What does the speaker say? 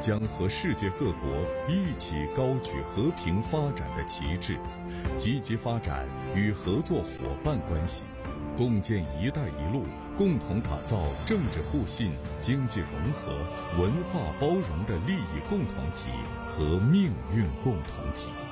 将和世界各国一起高举和平发展的旗帜，积极发展与合作伙伴关系，共建“一带一路”，共同打造政治互信、经济融合、文化包容的利益共同体和命运共同体。